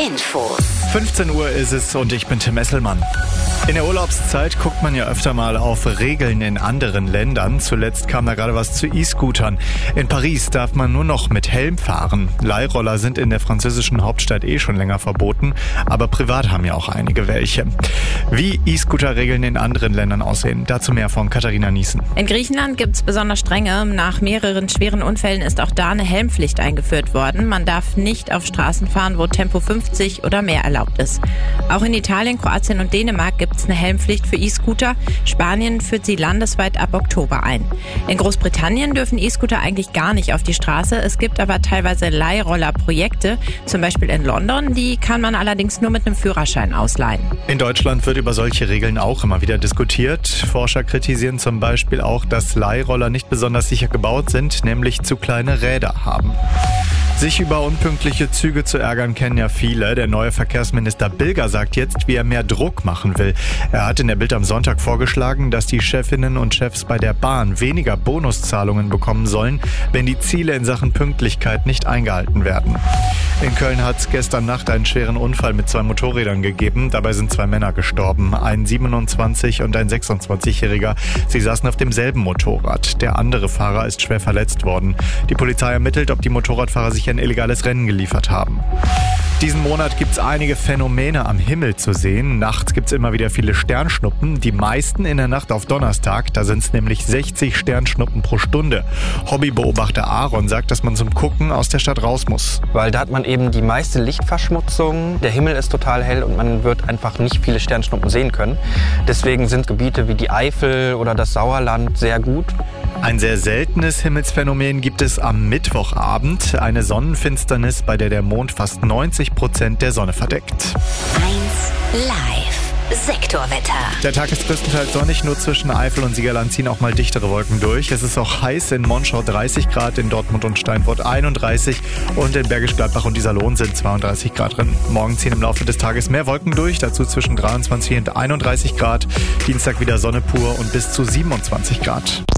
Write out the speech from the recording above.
Infos. 15 Uhr ist es und ich bin Tim Esselmann. In der Urlaubszeit guckt man ja öfter mal auf Regeln in anderen Ländern. Zuletzt kam da gerade was zu E-Scootern. In Paris darf man nur noch mit Helm fahren. Leihroller sind in der französischen Hauptstadt schon länger verboten, aber privat haben ja auch einige welche. Wie E-Scooter-Regeln in anderen Ländern aussehen, dazu mehr von Katharina Niesen. In Griechenland gibt es besonders strenge. Nach mehreren schweren Unfällen ist auch da eine Helmpflicht eingeführt worden. Man darf nicht auf Straßen fahren, wo Tempo 50 oder mehr erlaubt ist. Auch in Italien, Kroatien und Dänemark gibt es eine Helmpflicht für E-Scooter. Spanien führt sie landesweit ab Oktober ein. In Großbritannien dürfen E-Scooter eigentlich gar nicht auf die Straße. Es gibt aber teilweise Leihrollerprojekte, zum Beispiel in London. Die kann man allerdings nur mit einem Führerschein ausleihen. In Deutschland wird über solche Regeln auch immer wieder diskutiert. Forscher kritisieren zum Beispiel auch, dass Leihroller nicht besonders sicher gebaut sind, nämlich zu kleine Räder haben. Sich über unpünktliche Züge zu ärgern, kennen ja viele. Der neue Verkehrsminister Bilger sagt jetzt, wie er mehr Druck machen will. Er hat in der Bild am Sonntag vorgeschlagen, dass die Chefinnen und Chefs bei der Bahn weniger Bonuszahlungen bekommen sollen, wenn die Ziele in Sachen Pünktlichkeit nicht eingehalten werden. In Köln hat es gestern Nacht einen schweren Unfall mit 2 Motorrädern gegeben. Dabei sind 2 Männer gestorben, ein 27- und ein 26-Jähriger. Sie saßen auf demselben Motorrad. Der andere Fahrer ist schwer verletzt worden. Die Polizei ermittelt, ob die Motorradfahrer sich ein illegales Rennen geliefert haben. Diesen Monat gibt es einige Phänomene am Himmel zu sehen. Nachts gibt es immer wieder viele Sternschnuppen. Die meisten in der Nacht auf Donnerstag. Da sind es nämlich 60 Sternschnuppen pro Stunde. Hobbybeobachter Aaron sagt, dass man zum Gucken aus der Stadt raus muss. Weil da hat man eben die meiste Lichtverschmutzung. Der Himmel ist total hell und man wird einfach nicht viele Sternschnuppen sehen können. Deswegen sind Gebiete wie die Eifel oder das Sauerland sehr gut. Ein sehr seltenes Himmelsphänomen gibt es am Mittwochabend. Eine Sonnenfinsternis, bei der der Mond fast 90% der Sonne verdeckt. 1 Live. Sektorwetter. Der Tag ist größtenteils sonnig, nur zwischen Eifel und Siegerland ziehen auch mal dichtere Wolken durch. Es ist auch heiß, in Monschau 30 Grad, in Dortmund und Steinfurt 31 und in Bergisch Gladbach und Iserlohn sind 32 Grad drin. Morgen ziehen im Laufe des Tages mehr Wolken durch, dazu zwischen 23 und 31 Grad. Dienstag wieder Sonne pur und bis zu 27 Grad.